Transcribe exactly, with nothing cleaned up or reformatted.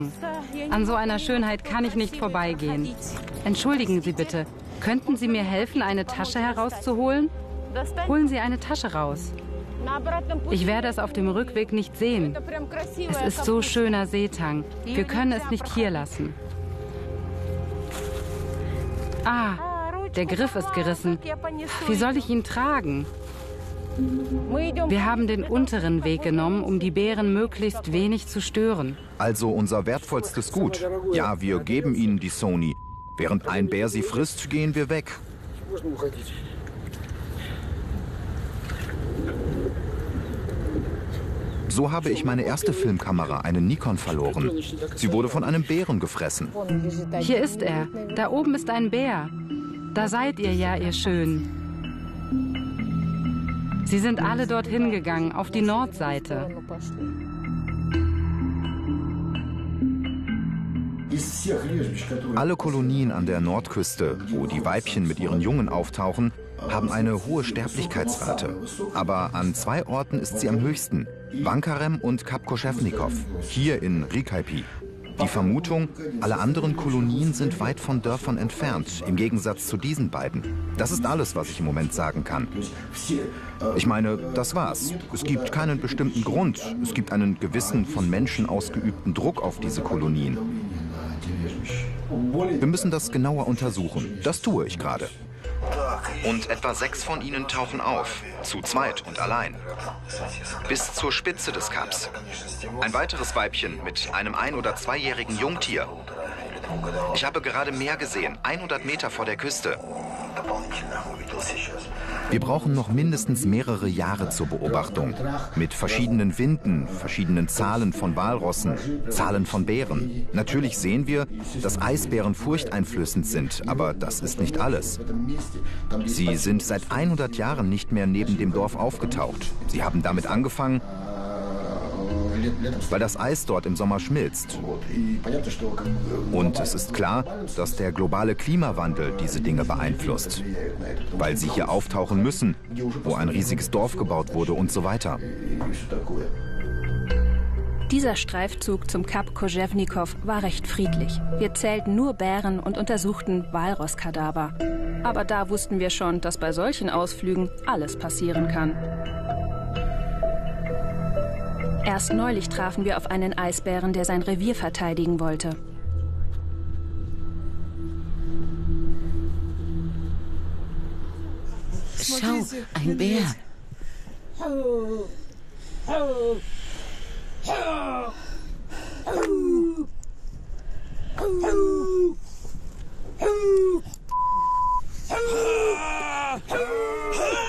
An so einer Schönheit kann ich nicht vorbeigehen. Entschuldigen Sie bitte, könnten Sie mir helfen, eine Tasche herauszuholen? Holen Sie eine Tasche raus. Ich werde es auf dem Rückweg nicht sehen. Es ist so schöner Seetang. Wir können es nicht hier lassen. Ah, der Griff ist gerissen. Wie soll ich ihn tragen? Wir haben den unteren Weg genommen, um die Bären möglichst wenig zu stören. Also unser wertvollstes Gut. Ja, wir geben ihnen die Sony. Während ein Bär sie frisst, gehen wir weg. So habe ich meine erste Filmkamera, eine Nikon, verloren. Sie wurde von einem Bären gefressen. Hier ist er. Da oben ist ein Bär. Da seid ihr ja, ihr Schönen. Sie sind alle dorthin gegangen, auf die Nordseite. Alle Kolonien an der Nordküste, wo die Weibchen mit ihren Jungen auftauchen, haben eine hohe Sterblichkeitsrate. Aber an zwei Orten ist sie am höchsten: Vancarem und Kap Koschewnikow, hier in Rikaipi. Die Vermutung, alle anderen Kolonien sind weit von Dörfern entfernt, im Gegensatz zu diesen beiden. Das ist alles, was ich im Moment sagen kann. Ich meine, das war's. Es gibt keinen bestimmten Grund. Es gibt einen gewissen, von Menschen ausgeübten Druck auf diese Kolonien. Wir müssen das genauer untersuchen. Das tue ich gerade. Und etwa sechs von ihnen tauchen auf, zu zweit und allein. Bis zur Spitze des Kaps. Ein weiteres Weibchen mit einem ein- oder zweijährigen Jungtier. Ich habe gerade mehr gesehen, hundert Meter vor der Küste. Wir brauchen noch mindestens mehrere Jahre zur Beobachtung. Mit verschiedenen Winden, verschiedenen Zahlen von Walrossen, Zahlen von Bären. Natürlich sehen wir, dass Eisbären furchteinflößend sind, aber das ist nicht alles. Sie sind seit hundert Jahren nicht mehr neben dem Dorf aufgetaucht. Sie haben damit angefangen, weil das Eis dort im Sommer schmilzt. Und es ist klar, dass der globale Klimawandel diese Dinge beeinflusst. Weil sie hier auftauchen müssen, wo ein riesiges Dorf gebaut wurde und so weiter. Dieser Streifzug zum Kap Koschewnikow war recht friedlich. Wir zählten nur Bären und untersuchten Walrosskadaver. Aber da wussten wir schon, dass bei solchen Ausflügen alles passieren kann. Erst neulich trafen wir auf einen Eisbären, der sein Revier verteidigen wollte. Schau, ein Bär.